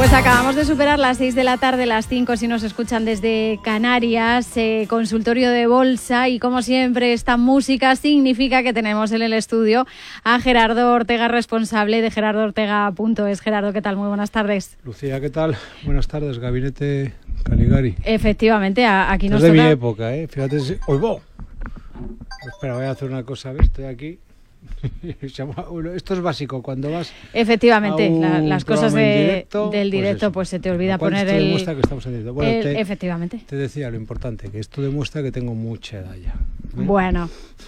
Pues acabamos de superar las 6 de la tarde, las 5 si nos escuchan desde Canarias, consultorio de bolsa, y como siempre esta música significa que tenemos en el estudio a Gerardo Ortega, responsable de gerardoortega.es. Gerardo, ¿qué tal? Muy buenas tardes. Lucía, ¿qué tal? Buenas tardes, Gabinete Caligari. Efectivamente, aquí nos toca... Es de mi época, fíjate si... ¡Oigo! Espera, voy a hacer una cosa, ¿ves? Estoy aquí. Esto es básico, cuando vas efectivamente las cosas del directo, pues se te olvida poner esto demuestra que estamos en directo. Bueno, efectivamente. Te decía lo importante, que esto demuestra que tengo mucha edad ya. Bueno.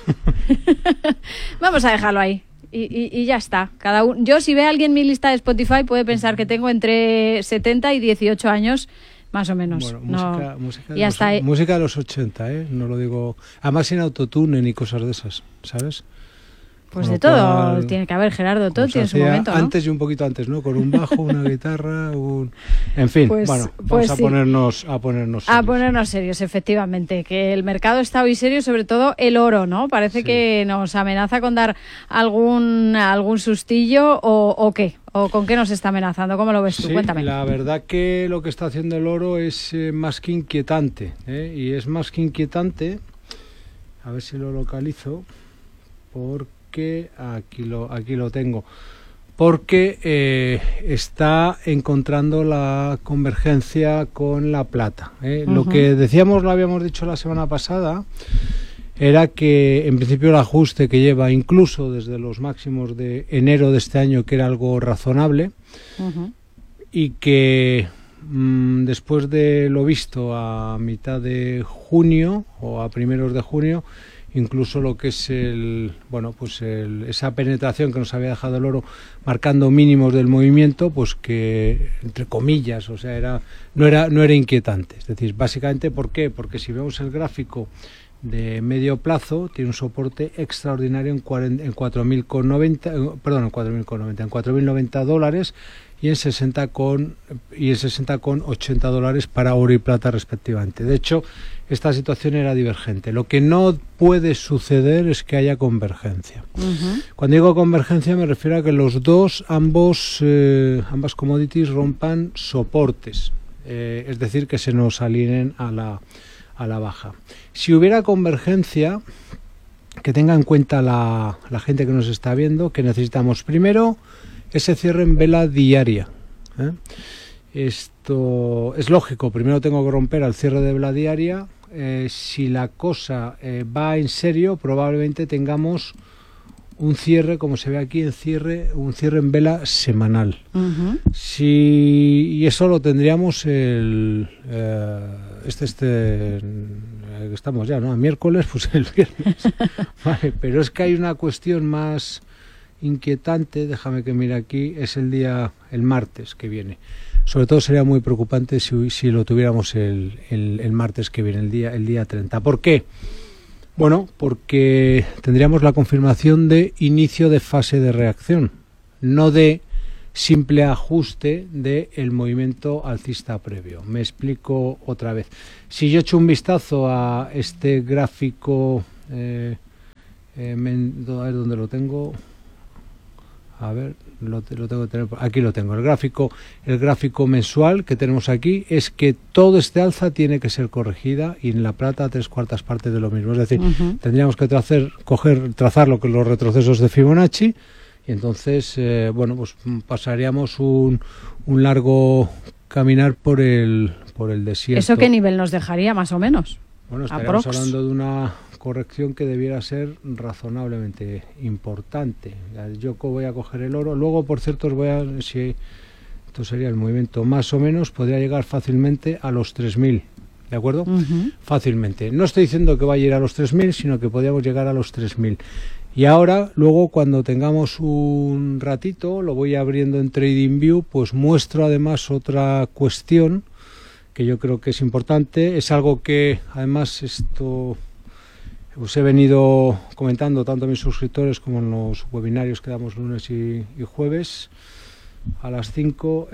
Vamos a dejarlo ahí. Y ya está. Yo, si ve a alguien mi lista de Spotify, puede pensar que tengo entre 70 y 18 años, más o menos. Bueno, música de los 80, no lo digo. Además sin autotune ni cosas de esas, ¿sabes? Pues de todo tiene que haber, Gerardo, todo tiene su momento, ¿no? Antes y un poquito antes, ¿no? Con un bajo, una guitarra, en fin, vamos a ponernos serios, efectivamente, que el mercado está hoy serio, sobre todo el oro, ¿no? Parece que nos amenaza con dar algún sustillo o qué, o con qué nos está amenazando. ¿Cómo lo ves tú? Cuéntame. La verdad que lo que está haciendo el oro es más que inquietante, y es más que inquietante, a ver si lo localizo, porque aquí lo tengo, porque está encontrando la convergencia con la plata. Lo que decíamos, lo habíamos dicho la semana pasada, era que en principio el ajuste que lleva incluso desde los máximos de enero de este año, que era algo razonable, y que después de lo visto a mitad de junio o a primeros de junio, incluso lo que es esa penetración que nos había dejado el oro marcando mínimos del movimiento, pues que entre comillas, o sea, no era inquietante. Es decir, básicamente, ¿por qué? Porque si vemos el gráfico de medio plazo, tiene un soporte extraordinario en 4.090 dólares y en 60,80 dólares para oro y plata respectivamente. De hecho, esta situación era divergente. Lo que no puede suceder es que haya convergencia. Cuando digo convergencia me refiero a que ambas commodities rompan soportes, es decir, que se nos alineen a la baja. Si hubiera convergencia, que tenga en cuenta la gente que nos está viendo, que necesitamos primero ese cierre en vela diaria. Esto es lógico, primero tengo que romper al cierre de vela diaria. Si la cosa va en serio, probablemente tengamos un cierre, como se ve aquí, un cierre en vela semanal. Y eso lo tendríamos estamos ya, ¿no? A miércoles, pues el viernes. Vale, pero es que hay una cuestión más inquietante, déjame que mire aquí, es el martes que viene. Sobre todo sería muy preocupante si lo tuviéramos el martes que viene, el día 30. ¿Por qué? Bueno, porque tendríamos la confirmación de inicio de fase de reacción, no de simple ajuste del movimiento alcista previo. Me explico otra vez. Si yo echo un vistazo a este gráfico, a ver dónde lo tengo. A ver, lo tengo que tener. Aquí lo tengo. El gráfico mensual que tenemos aquí es que todo este alza tiene que ser corregida, y en la plata 3/4 partes de lo mismo. Es decir, tendríamos que trazar lo que los retrocesos de Fibonacci, y entonces, pues pasaríamos un largo caminar por el desierto. ¿Eso qué nivel nos dejaría, más o menos? Bueno, estaríamos hablando de una corrección que debiera ser razonablemente importante. Yo voy a coger el oro. Luego, por cierto, si esto sería el movimiento más o menos, podría llegar fácilmente a los 3.000. ¿De acuerdo? Fácilmente. No estoy diciendo que vaya a ir a los 3.000, sino que podríamos llegar a los 3.000. Y ahora, luego, cuando tengamos un ratito, lo voy abriendo en TradingView, pues muestro además otra cuestión que yo creo que es importante. Es algo que, además, os he venido comentando tanto a mis suscriptores como en los webinarios que damos lunes y jueves a las 5.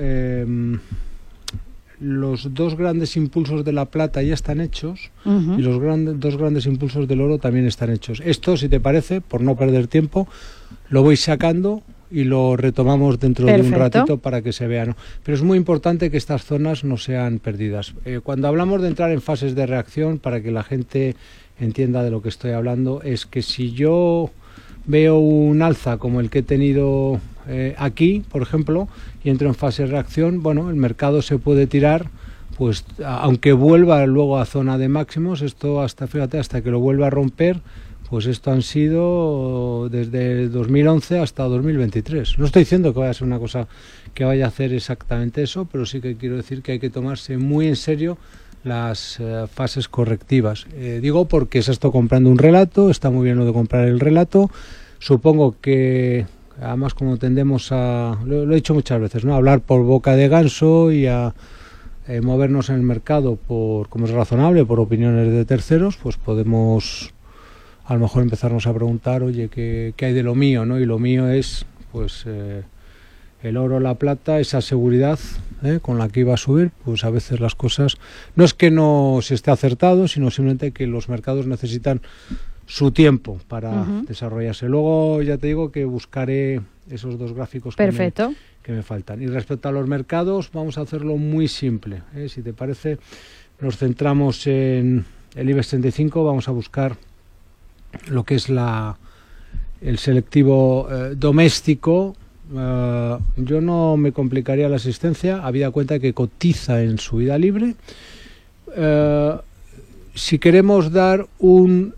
Los dos grandes impulsos de la plata ya están hechos, y los dos grandes impulsos del oro también están hechos. Esto, si te parece, por no perder tiempo, lo voy sacando y lo retomamos dentro de un Perfecto. ratito para que se vea, ¿no? Pero es muy importante que estas zonas no sean perdidas. Cuando hablamos de entrar en fases de reacción, para que la gente entienda de lo que estoy hablando, es que si yo veo un alza como el que he tenido aquí, por ejemplo, y entro en fase de reacción, bueno, el mercado se puede tirar, pues aunque vuelva luego a zona de máximos, esto hasta, fíjate, hasta que lo vuelva a romper, pues esto han sido desde 2011 hasta 2023. No estoy diciendo que vaya a ser una cosa que vaya a hacer exactamente eso, pero sí que quiero decir que hay que tomarse muy en serio las fases correctivas. Digo porque se está comprando un relato, está muy bien lo de comprar el relato. Supongo que, además, como tendemos a, lo he dicho muchas veces, ¿no?, a hablar por boca de ganso y a movernos en el mercado por, como es razonable, por opiniones de terceros, pues podemos a lo mejor empezarnos a preguntar, oye, ¿qué hay de lo mío, ¿no? Y lo mío es, pues, el oro, la plata, esa seguridad con la que iba a subir. Pues a veces las cosas, no es que no se esté acertado, sino simplemente que los mercados necesitan su tiempo para desarrollarse. Luego ya te digo que buscaré esos dos gráficos que me faltan. Y respecto a los mercados, vamos a hacerlo muy simple. Si te parece, nos centramos en el IBEX 35, vamos a buscar lo que es el selectivo doméstico. Yo no me complicaría la asistencia, habida cuenta que cotiza en subida libre. Si queremos dar un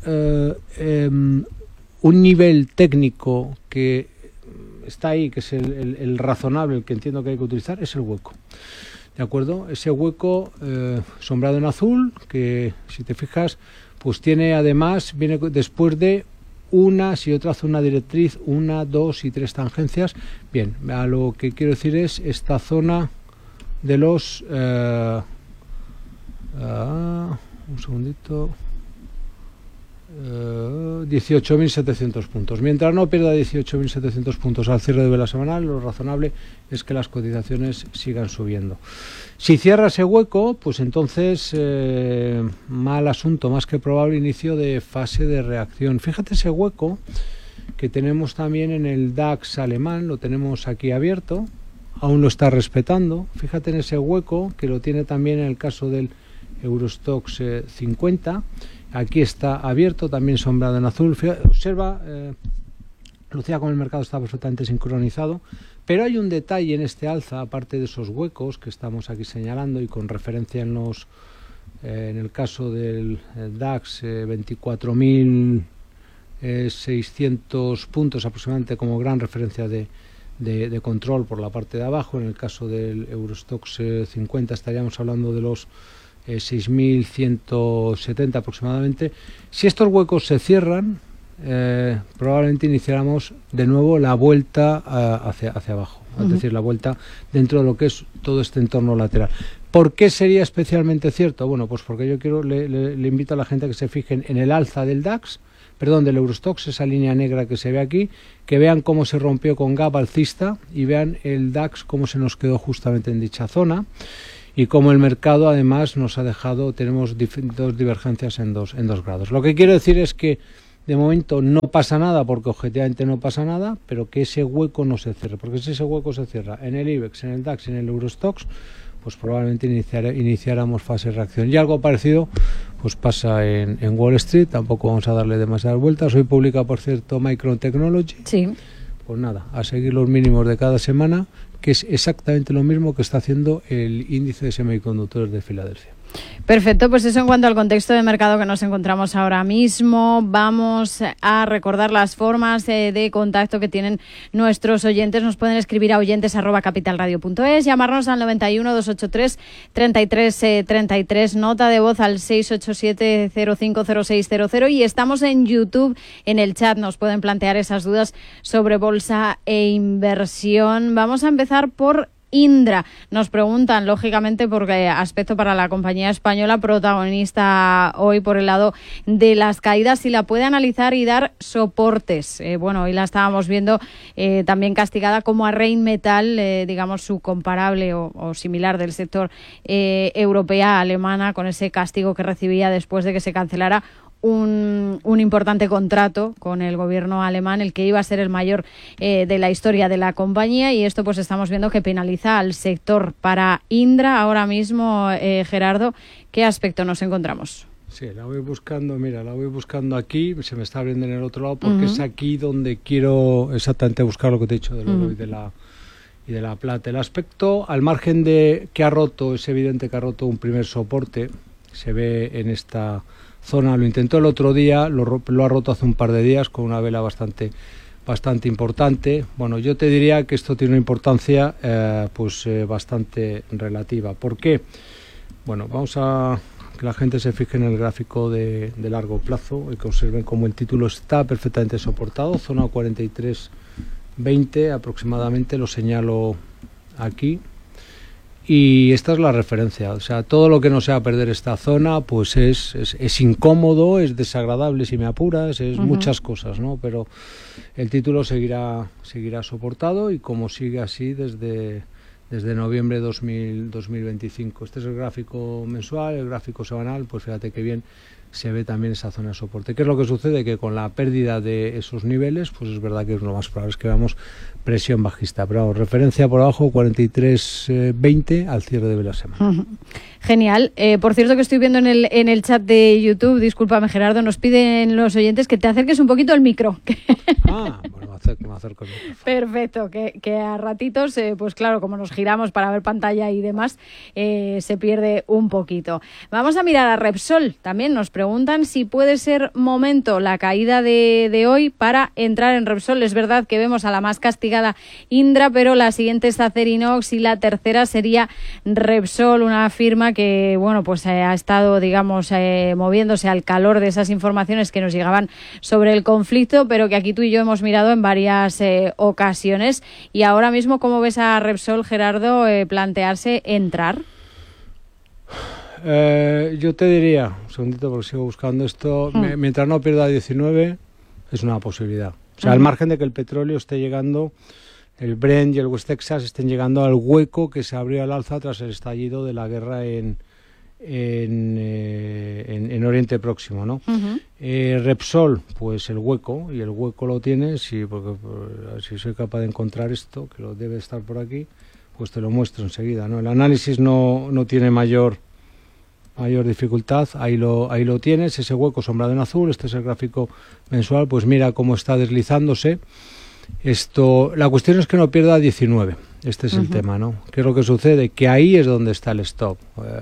nivel técnico que está ahí, que es el razonable, el que entiendo que hay que utilizar, es el hueco. ¿De acuerdo? Ese hueco sombreado en azul, que si te fijas, pues tiene además, viene después de una, si yo trazo una directriz, 1, 2 y 3 tangencias. Bien, a lo que quiero decir es esta zona de los un segundito, 18.700 puntos. Mientras no pierda 18.700 puntos al cierre de vela semanal, lo razonable es que las cotizaciones sigan subiendo. Si cierra ese hueco, pues entonces mal asunto, más que probable inicio de fase de reacción. Fíjate ese hueco que tenemos también en el DAX alemán, lo tenemos aquí abierto, aún lo está respetando. Fíjate en ese hueco que lo tiene también en el caso del Eurostoxx 50. Aquí está abierto, también sombreado en azul. Observa, Lucía, como el mercado está absolutamente sincronizado, pero hay un detalle en este alza, aparte de esos huecos que estamos aquí señalando y con referencia en el caso del DAX, 24.600 puntos aproximadamente como gran referencia de control por la parte de abajo. En el caso del Eurostoxx 50 estaríamos hablando de los 6.170 aproximadamente. Si estos huecos se cierran, probablemente iniciáramos de nuevo la vuelta hacia abajo, es decir, la vuelta dentro de lo que es todo este entorno lateral. ¿Por qué sería especialmente cierto? Bueno, pues porque yo le invito a la gente a que se fijen en el alza del DAX, del Eurostoxx, esa línea negra que se ve aquí, que vean cómo se rompió con gap alcista y vean el DAX cómo se nos quedó justamente en dicha zona. Y como el mercado además nos ha dejado, tenemos dos divergencias en dos grados. Lo que quiero decir es que de momento no pasa nada, porque objetivamente no pasa nada, pero que ese hueco no se cierre, porque si ese hueco se cierra en el IBEX, en el DAX y en el Eurostoxx, pues probablemente iniciáramos fase de reacción. Y algo parecido pues pasa en Wall Street, tampoco vamos a darle demasiadas vueltas. Hoy publica, por cierto, Micron Technology. Sí. Pues nada, a seguir los mínimos de cada semana, que es exactamente lo mismo que está haciendo el índice de semiconductores de Filadelfia. Perfecto, pues eso en cuanto al contexto de mercado que nos encontramos ahora mismo. Vamos a recordar las formas de contacto que tienen nuestros oyentes. Nos pueden escribir a oyentes@capitalradio.es, llamarnos al 91 283 33 33, nota de voz al 687 050600, y estamos en YouTube, en el chat nos pueden plantear esas dudas sobre bolsa e inversión. Vamos a empezar por Indra. Nos preguntan, lógicamente, porque aspecto para la compañía española, protagonista hoy por el lado de las caídas, si la puede analizar y dar soportes. Bueno, hoy la estábamos viendo también castigada como a Rheinmetall, digamos su comparable o similar del sector europea, alemana, con ese castigo que recibía después de que se cancelara un importante contrato con el gobierno alemán, el que iba a ser el mayor de la historia de la compañía, y esto pues estamos viendo que penaliza al sector. Para Indra ahora mismo, Gerardo, ¿qué aspecto nos encontramos? Sí, la voy buscando aquí, se me está abriendo en el otro lado porque es aquí donde quiero exactamente buscar lo que te he dicho del oro y de la plata. El aspecto, al margen de que ha roto, es evidente que ha roto un primer soporte, se ve en esta zona, lo intentó el otro día, lo ha roto hace un par de días con una vela bastante importante. Bueno, yo te diría que esto tiene una importancia bastante relativa. ¿Por qué? Bueno, vamos a que la gente se fije en el gráfico de largo plazo y que observen cómo el título está perfectamente soportado, zona 43.20 aproximadamente, lo señalo aquí. Y esta es la referencia, o sea, todo lo que no sea perder esta zona, pues es incómodo, es desagradable si me apuras, es muchas cosas, ¿no? Pero el título seguirá soportado y como sigue así desde noviembre de 2025. Este es el gráfico mensual, el gráfico semanal, pues fíjate que bien se ve también esa zona de soporte. ¿Qué es lo que sucede? Que con la pérdida de esos niveles, pues es verdad que es lo más probable es que veamos presión bajista. Pero referencia por abajo, 43.20 al cierre de la semana. Genial. Por cierto, que estoy viendo en el chat de YouTube, discúlpame Gerardo, nos piden los oyentes que te acerques un poquito al micro. Bueno, me acerco. Perfecto, que a ratitos, pues claro, como nos giramos para ver pantalla y demás, se pierde un poquito. Vamos a mirar a Repsol. También nos preguntan si puede ser momento la caída de hoy para entrar en Repsol. Es verdad que vemos a la más castigada Indra, pero la siguiente es Acerinox y la tercera sería Repsol, una firma que, bueno, pues ha estado, digamos, moviéndose al calor de esas informaciones que nos llegaban sobre el conflicto, pero que aquí tú y yo hemos mirado en varias ocasiones. Y ahora mismo, ¿cómo ves a Repsol, Gerardo, plantearse entrar? Yo te diría, un segundito porque sigo buscando esto, mientras no pierda 19 es una posibilidad. O sea, al margen de que el petróleo esté llegando, el Brent y el West Texas estén llegando al hueco que se abrió al alza tras el estallido de la guerra en Oriente Próximo, ¿no? Repsol, pues el hueco lo tiene, porque si soy capaz de encontrar esto, que lo debe estar por aquí, pues te lo muestro enseguida, ¿no? El análisis no tiene mayor dificultad, ahí lo tienes, ese hueco sombrado en azul, este es el gráfico mensual, pues mira cómo está deslizándose. La cuestión es que no pierda 19, este es el tema, ¿no? ¿Qué es lo que sucede? Que ahí es donde está el stop.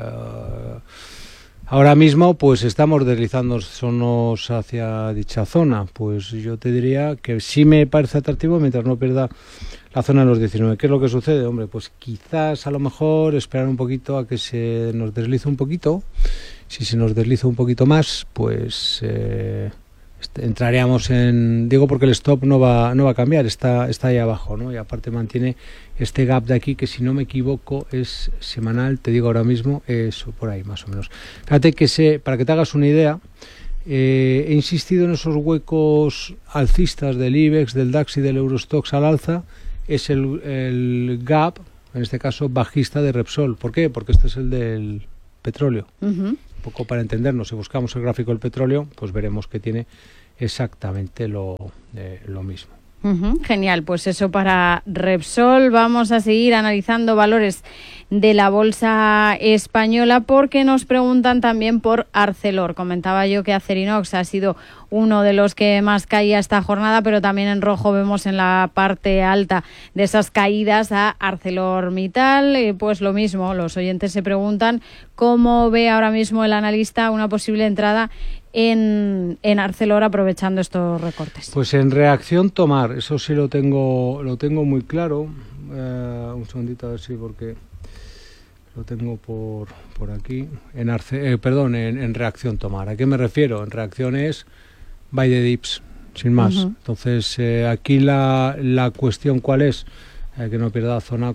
Ahora mismo pues estamos deslizándonos hacia dicha zona, pues yo te diría que sí me parece atractivo mientras no pierda la zona de los 19. ¿Qué es lo que sucede? Hombre, pues quizás a lo mejor esperar un poquito a que se nos deslice un poquito. Si se nos desliza un poquito más, pues entraríamos digo porque el stop no va a cambiar, está ahí abajo, ¿no? Y aparte mantiene este gap de aquí que, si no me equivoco, es semanal, te digo ahora mismo, eso por ahí más o menos. Fíjate que para que te hagas una idea, he insistido en esos huecos alcistas del IBEX, del DAX y del Eurostoxx al alza. Es el gap, en este caso bajista, de Repsol. ¿Por qué? Porque este es el del petróleo. Un poco para entendernos, si buscamos el gráfico del petróleo, pues veremos que tiene exactamente lo mismo. Genial, pues eso para Repsol. Vamos a seguir analizando valores de la bolsa española porque nos preguntan también por Arcelor. Comentaba yo que Acerinox ha sido uno de los que más caía esta jornada, pero también en rojo vemos en la parte alta de esas caídas a ArcelorMittal. Pues lo mismo, los oyentes se preguntan cómo ve ahora mismo el analista una posible entrada en Arcelor aprovechando estos recortes. Pues en reacción tomar, eso sí lo tengo muy claro. Un segundito a ver si, porque lo tengo por aquí. En reacción tomar. ¿A qué me refiero? En reacción es buy the dips, sin más. Entonces aquí la cuestión ¿cuál es? Que no pierda zona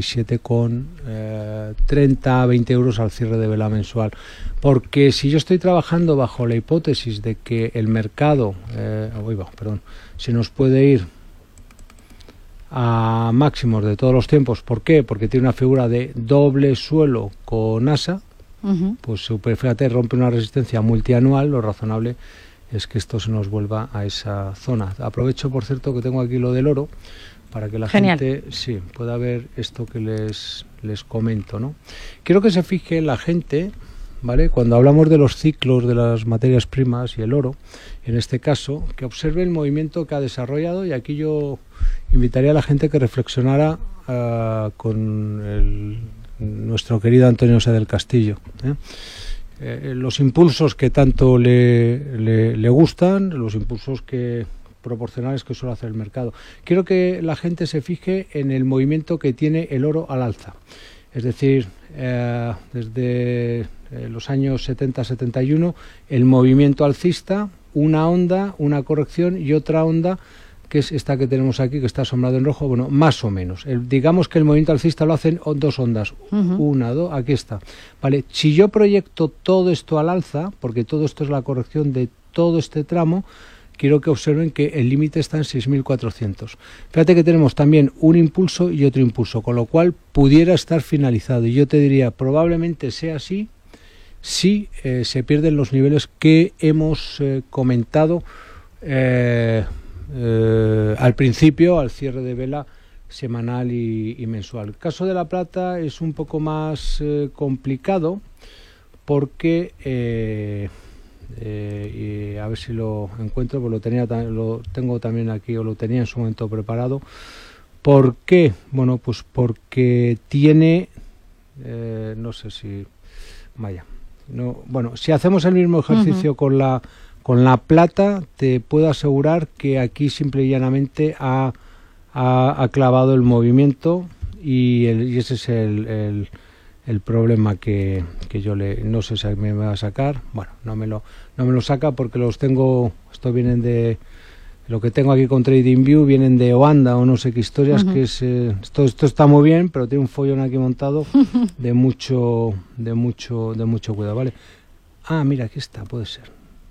47,30 a 20 euros al cierre de vela mensual. Porque si yo estoy trabajando bajo la hipótesis de que el mercado se nos puede ir a máximos de todos los tiempos, ¿por qué? Porque tiene una figura de doble suelo con ASA, pues fíjate, rompe una resistencia multianual, lo razonable es que esto se nos vuelva a esa zona. Aprovecho, por cierto, que tengo aquí lo del oro, para que la gente pueda ver esto que les comento, ¿no? Quiero que se fije la gente, ¿vale? Cuando hablamos de los ciclos de las materias primas y el oro, en este caso, que observe el movimiento que ha desarrollado, y aquí yo invitaría a la gente que reflexionara con nuestro querido Antonio Sé del Castillo, los impulsos que tanto le gustan, los impulsos proporcionales que suele hacer el mercado. Quiero que la gente se fije en el movimiento que tiene el oro al alza. Es decir, desde los años 70-71, el movimiento alcista, una onda, una corrección y otra onda, que es esta que tenemos aquí, que está asombrado en rojo, bueno, más o menos. Digamos que el movimiento alcista lo hacen dos ondas, una, dos, aquí está. Vale, si yo proyecto todo esto al alza, porque todo esto es la corrección de todo este tramo, quiero que observen que el límite está en 6.400. Fíjate que tenemos también un impulso y otro impulso, con lo cual pudiera estar finalizado. Y yo te diría, probablemente sea así, si se pierden los niveles que hemos comentado al principio, al cierre de vela semanal y mensual. El caso de la plata es un poco más complicado, porque y a ver si lo encuentro, pues lo tengo también aquí, o lo tenía en su momento preparado. ¿Por qué? Bueno, pues porque tiene no sé si si hacemos el mismo ejercicio con la plata, te puedo asegurar que aquí simple y llanamente ha clavado el movimiento, y ese es el problema que yo no sé si me va a sacar. Bueno, no me lo saca, porque los tengo, esto vienen de lo que tengo aquí con TradingView, vienen de Oanda o no sé qué historias, que es esto está muy bien, pero tiene un follón aquí montado de mucho cuidado, ¿vale? Mira, aquí está, puede ser.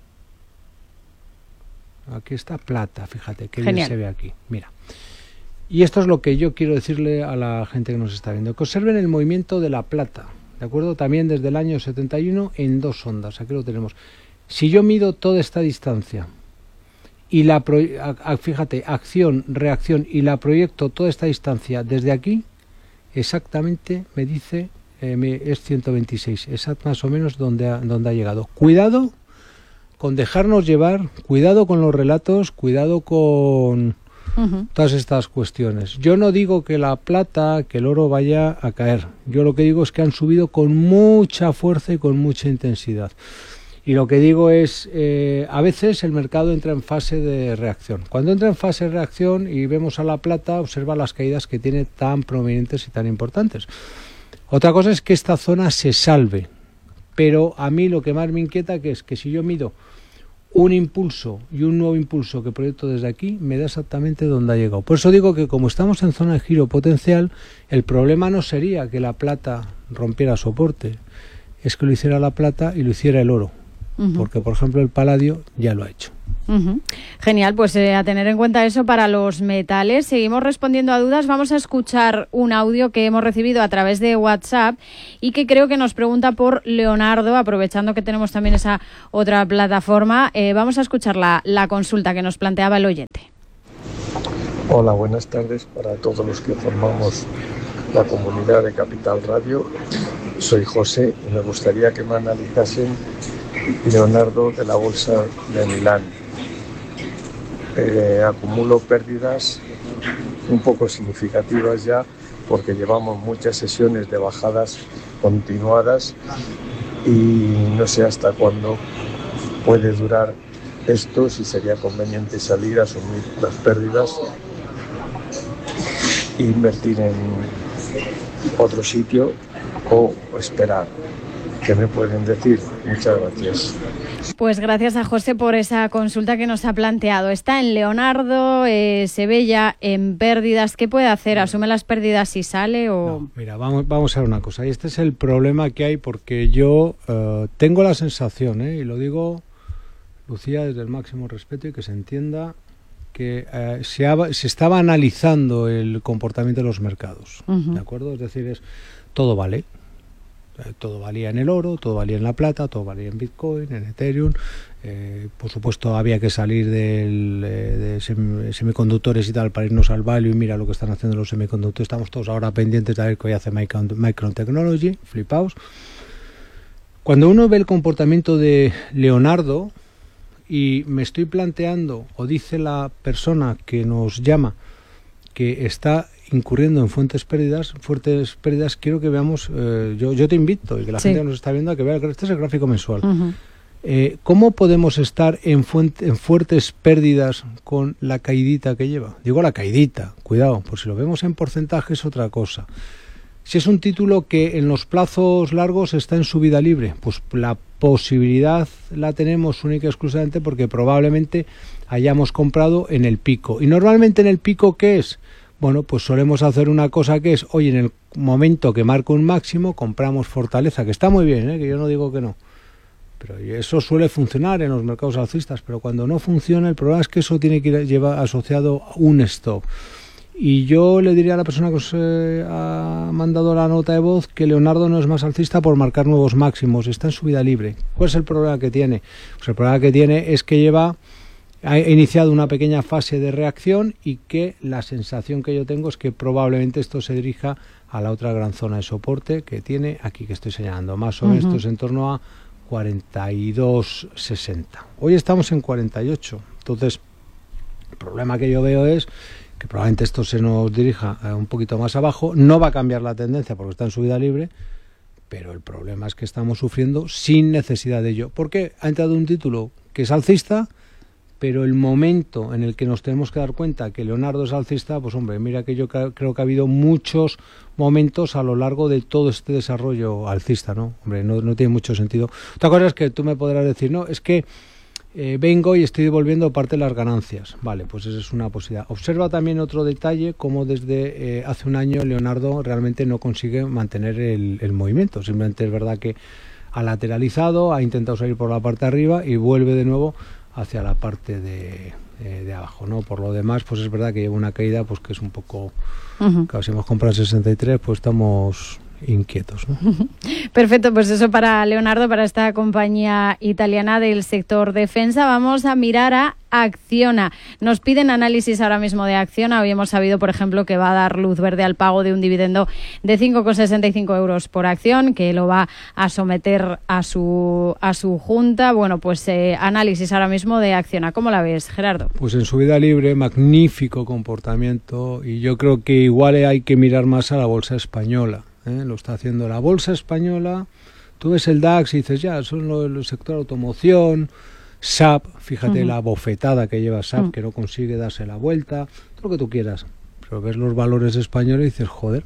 Aquí está plata, fíjate, qué bien se ve aquí, mira. Y esto es lo que yo quiero decirle a la gente que nos está viendo, que observen el movimiento de la plata, ¿de acuerdo? También desde el año 71 en dos ondas, aquí lo tenemos. Si yo mido toda esta distancia y fíjate, acción, reacción, y la proyecto toda esta distancia desde aquí, exactamente me dice, es 126, es más o menos donde ha llegado. Cuidado con dejarnos llevar, cuidado con los relatos, cuidado con todas estas cuestiones. Yo no digo que la plata, que el oro vaya a caer. Yo lo que digo es que han subido con mucha fuerza y con mucha intensidad. Y lo que digo es, a veces el mercado entra en fase de reacción. Cuando entra en fase de reacción y vemos a la plata, observa las caídas que tiene tan prominentes y tan importantes. Otra cosa es que esta zona se salve. Pero a mí lo que más me inquieta es que si yo mido un impulso y un nuevo impulso que proyecto desde aquí, me da exactamente donde ha llegado. Por eso digo que, como estamos en zona de giro potencial, el problema no sería que la plata rompiera soporte, es que lo hiciera la plata y lo hiciera el oro, porque por ejemplo el paladio ya lo ha hecho. Genial, pues a tener en cuenta eso para los metales. Seguimos respondiendo a dudas. Vamos a escuchar un audio que hemos recibido a través de WhatsApp y que creo que nos pregunta por Leonardo, aprovechando que tenemos también esa otra plataforma. Vamos a escuchar la consulta que nos planteaba el oyente. Hola, buenas tardes para todos los que formamos la comunidad de Capital Radio. Soy José y me gustaría que me analizasen Leonardo de la Bolsa de Milán. Acumulo pérdidas un poco significativas ya, porque llevamos muchas sesiones de bajadas continuadas y no sé hasta cuándo puede durar esto, si sería conveniente salir, asumir las pérdidas e invertir en otro sitio o esperar. ¿Qué me pueden decir? Muchas gracias. Pues gracias a José por esa consulta que nos ha planteado. Está en Leonardo, se ve ya en pérdidas. ¿Qué puede hacer? ¿Asume las pérdidas si sale o...? No, mira, vamos a ver una cosa. Y este es el problema que hay, porque yo tengo la sensación, y lo digo, Lucía, desde el máximo respeto, y que se entienda, que se estaba analizando el comportamiento de los mercados, ¿de acuerdo? Es decir, todo vale. Todo valía en el oro, todo valía en la plata, todo valía en Bitcoin, en Ethereum. Por supuesto había que salir de semiconductores y tal para irnos al value, y mira lo que están haciendo los semiconductores. Estamos todos ahora pendientes de ver qué hoy hace Micron Technology, flipaos. Cuando uno ve el comportamiento de Leonardo y me estoy planteando, o dice la persona que nos llama, que está incurriendo en fuertes pérdidas, quiero que veamos, yo te invito, y que la gente que nos está viendo, a que vea, este es el gráfico mensual. ¿Cómo podemos estar en fuertes pérdidas con la caidita que lleva? Digo la caidita, cuidado, por si lo vemos en porcentaje es otra cosa. Si es un título que en los plazos largos está en subida libre, pues la posibilidad la tenemos única y exclusivamente porque probablemente hayamos comprado en el pico. Y normalmente en el pico, ¿qué es? Bueno, pues solemos hacer una cosa que es, oye, en el momento que marca un máximo, compramos fortaleza, que está muy bien, que yo no digo que no. Pero eso suele funcionar en los mercados alcistas, pero cuando no funciona, el problema es que eso tiene que llevar asociado un stop. Y yo le diría a la persona que os ha mandado la nota de voz que Leonardo no es más alcista por marcar nuevos máximos, está en subida libre. ¿Cuál es el problema que tiene? Pues el problema que tiene es que ha iniciado una pequeña fase de reacción y que la sensación que yo tengo es que probablemente esto se dirija a la otra gran zona de soporte que tiene aquí, que estoy señalando, más o menos esto es en torno a 42,60. Hoy estamos en 48, entonces el problema que yo veo es que probablemente esto se nos dirija un poquito más abajo, no va a cambiar la tendencia porque está en subida libre, pero el problema es que estamos sufriendo sin necesidad de ello. ¿Por qué? Ha entrado un título que es alcista, pero el momento en el que nos tenemos que dar cuenta que Leonardo es alcista, pues hombre, mira que yo creo que ha habido muchos momentos a lo largo de todo este desarrollo alcista, ¿no? Hombre, no tiene mucho sentido. Otra cosa es que tú me podrás decir, no, es que vengo y estoy devolviendo parte de las ganancias. Vale, pues esa es una posibilidad. Observa también otro detalle, como desde hace un año Leonardo realmente no consigue mantener el movimiento. Simplemente es verdad que ha lateralizado, ha intentado salir por la parte de arriba y vuelve de nuevo hacia la parte de abajo, ¿no? Por lo demás, pues es verdad que lleva una caída pues que es un poco... Claro, si hemos comprado 63, pues estamos inquietos, ¿no? Perfecto, pues eso para Leonardo, para esta compañía italiana del sector defensa. Vamos a mirar a Acciona. Nos piden análisis ahora mismo de Acciona. Hoy hemos sabido, por ejemplo, que va a dar luz verde al pago de un dividendo de 5,65 euros por acción, que lo va a someter a su junta. Bueno, pues análisis ahora mismo de Acciona. ¿Cómo la ves, Gerardo? Pues en subida libre, magnífico comportamiento, y yo creo que igual hay que mirar más a la bolsa española. Lo está haciendo la bolsa española. Tú ves el DAX y dices, ya, son el sector automoción, SAP, fíjate la bofetada que lleva SAP, que no consigue darse la vuelta, todo lo que tú quieras. Pero ves los valores españoles y dices, joder,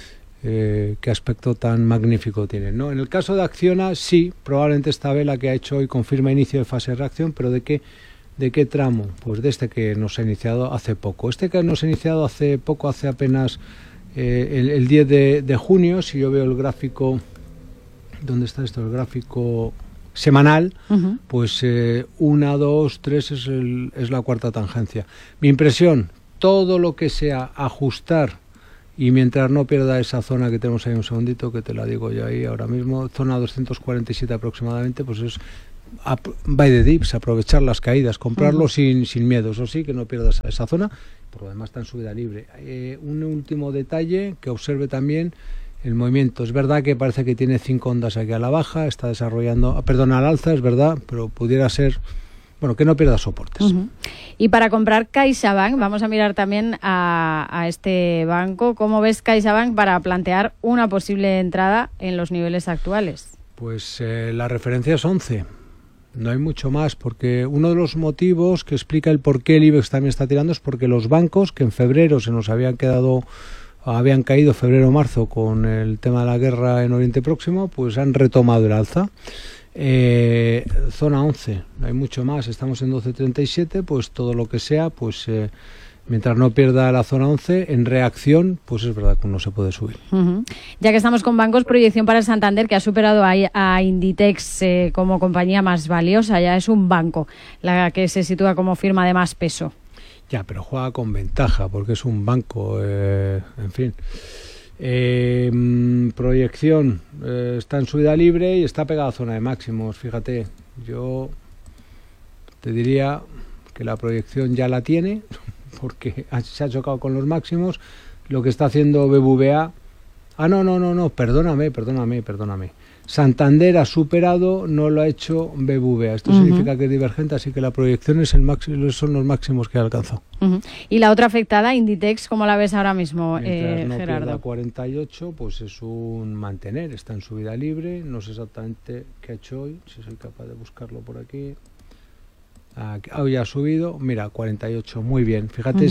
qué aspecto tan magnífico tienen, ¿no? En el caso de Acciona, sí, probablemente esta vela que ha hecho hoy confirma inicio de fase de reacción, pero ¿de qué tramo? Pues de este que nos ha iniciado hace poco. Este que nos ha iniciado hace poco, hace apenas... el 10 de junio, si yo veo el gráfico, ¿dónde está esto? El gráfico semanal, pues 1, 2, 3 es la cuarta tangencia. Mi impresión, todo lo que sea ajustar y mientras no pierda esa zona que tenemos ahí, un segundito, que te la digo yo ahí ahora mismo, zona 247 aproximadamente, pues es buy the dips, aprovechar las caídas, comprarlo sin miedo, eso sí, que no pierdas esa zona. Por lo demás está en subida libre. Un último detalle que observe también el movimiento. Es verdad que parece que tiene 5 ondas aquí a la baja, está desarrollando, perdón, al alza, es verdad, pero pudiera ser, bueno, que no pierda soportes. Y para comprar CaixaBank, vamos a mirar también a este banco. ¿Cómo ves CaixaBank para plantear una posible entrada en los niveles actuales? Pues la referencia es 11. No hay mucho más, porque uno de los motivos que explica el por qué el IBEX también está tirando es porque los bancos que en febrero se nos habían caído febrero-marzo con el tema de la guerra en Oriente Próximo, pues han retomado el alza. Zona 11, no hay mucho más, estamos en 12.37, pues todo lo que sea, pues mientras no pierda la zona 11, en reacción, pues es verdad que uno se puede subir. Ya que estamos con bancos, proyección para el Santander, que ha superado a Inditex como compañía más valiosa. Ya es un banco, la que se sitúa como firma de más peso. Ya, pero juega con ventaja, porque es un banco, en fin. Proyección está en subida libre y está pegada a zona de máximos. Fíjate, yo te diría que la proyección ya la tiene porque se ha chocado con los máximos. Lo que está haciendo BBVA... no, perdóname. Santander ha superado, no lo ha hecho BBVA. Esto significa que es divergente, así que la proyección es son los máximos que ha alcanzado. Y la otra afectada, Inditex, ¿cómo la ves ahora mismo, no Gerardo? Pierda 48, pues es un mantener, está en subida libre. No sé exactamente qué ha hecho hoy, si soy capaz de buscarlo por aquí. Hoy ha subido, mira, 48, muy bien. Fíjate,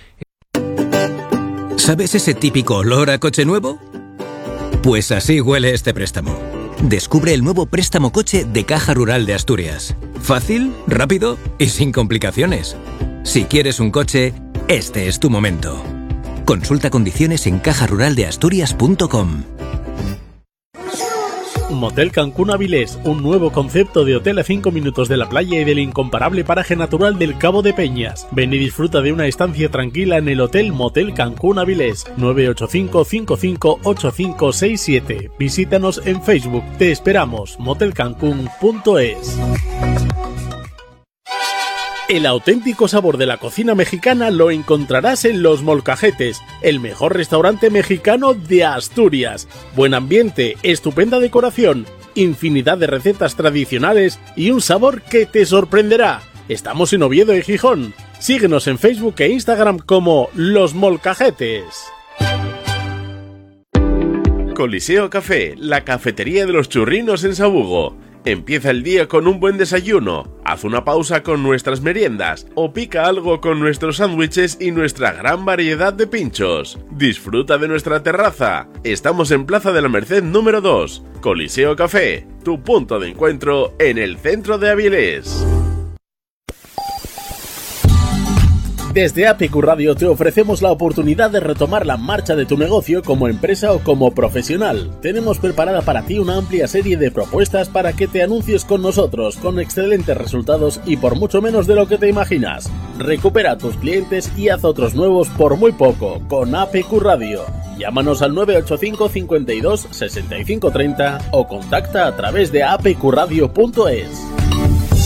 ¿Sabes ese típico olor a coche nuevo? Pues así huele este préstamo. Descubre el nuevo préstamo coche de Caja Rural de Asturias. Fácil, rápido y sin complicaciones. Si quieres un coche, este es tu momento. Consulta condiciones en cajaruraldeasturias.com. Motel Cancún Avilés, un nuevo concepto de hotel a 5 minutos de la playa y del incomparable paraje natural del Cabo de Peñas. Ven y disfruta de una estancia tranquila en el Hotel Motel Cancún Avilés, 985-558567. Visítanos en Facebook. Te esperamos. motelcancún.es. El auténtico sabor de la cocina mexicana lo encontrarás en Los Molcajetes, el mejor restaurante mexicano de Asturias. Buen ambiente, estupenda decoración, infinidad de recetas tradicionales y un sabor que te sorprenderá. Estamos en Oviedo y Gijón. Síguenos en Facebook e Instagram como Los Molcajetes. Coliseo Café, la cafetería de los churrinos en Sabugo. Empieza el día con un buen desayuno, haz una pausa con nuestras meriendas o pica algo con nuestros sándwiches y nuestra gran variedad de pinchos. Disfruta de nuestra terraza. Estamos en Plaza de la Merced número 2. Coliseo Café, tu punto de encuentro en el centro de Avilés. Desde APQ Radio te ofrecemos la oportunidad de retomar la marcha de tu negocio como empresa o como profesional. Tenemos preparada para ti una amplia serie de propuestas para que te anuncies con nosotros, con excelentes resultados y por mucho menos de lo que te imaginas. Recupera a tus clientes y haz otros nuevos por muy poco con APQ Radio. Llámanos al 985 52 65 30 o contacta a través de apqradio.es.